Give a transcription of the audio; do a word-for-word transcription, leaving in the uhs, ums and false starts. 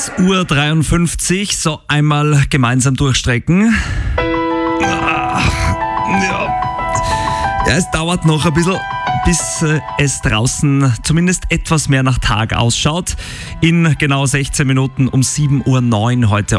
sechs Uhr dreiundfünfzig, so einmal gemeinsam durchstrecken. Ja. Ja, es dauert noch ein bisschen, bis äh, es draußen zumindest etwas mehr nach Tag ausschaut. In genau sechzehn Minuten um sieben Uhr neun heute